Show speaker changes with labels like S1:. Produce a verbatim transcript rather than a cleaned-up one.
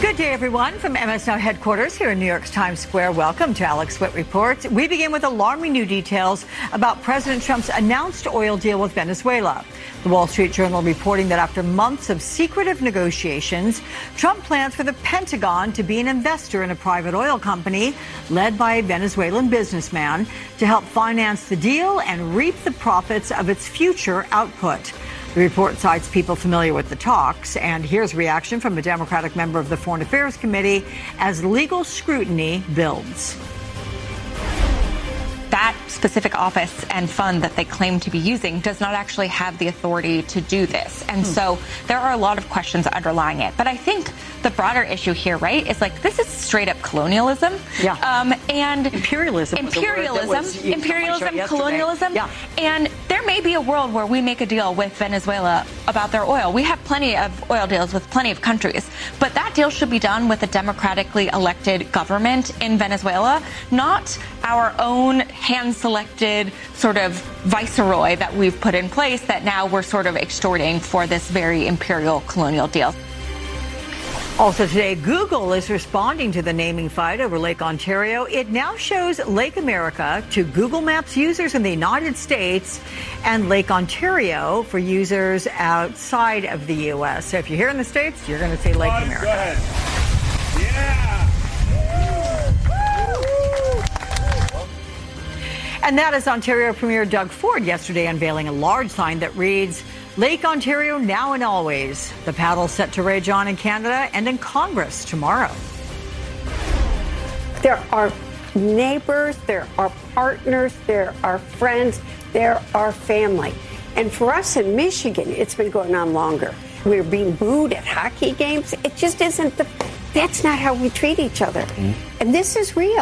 S1: Good day, everyone. From M S N headquarters here in New York's Times Square, welcome to Alex Witt Reports. We begin with alarming new details about President Trump's announced oil deal with Venezuela. The Wall Street Journal reporting that after months of secretive negotiations, Trump plans for the Pentagon to be an investor in a private oil company led by a Venezuelan businessman to help finance the deal and reap the profits of its future output. The report cites people familiar with the talks, and here's reaction from a Democratic member of the Foreign Affairs Committee as legal scrutiny builds.
S2: That specific office and fund that they claim to be using does not actually have the authority to do this. And hmm. so there are a lot of questions underlying it. But I think the broader issue here, right, is like this is straight up colonialism.
S1: Yeah.
S2: Um, and
S1: imperialism.
S2: Imperialism. Imperialism, colonialism.
S1: Yeah.
S2: And there may be a world where we make a deal with Venezuela about their oil. We have plenty of oil deals with plenty of countries. But that deal should be done with a democratically elected government in Venezuela, not our own hand-selected sort of viceroy that we've put in place that now we're sort of extorting for this very imperial colonial deal.
S1: Also today, Google is responding to the naming fight over Lake Ontario. It now shows Lake America to Google Maps users in the United States and Lake Ontario for users outside of the U S. So if you're here in the States, you're going to say Lake America.
S3: Go ahead. Yeah.
S1: And that is Ontario Premier Doug Ford yesterday unveiling a large sign that reads, Lake Ontario now and always. The paddle set to rage on in Canada and in Congress tomorrow.
S4: There are neighbors, there are partners, there are friends, there are family. And for us in Michigan, it's been going on longer. We're being booed at hockey games. It just isn't the, that's not how we treat each other. Mm-hmm. And this is real.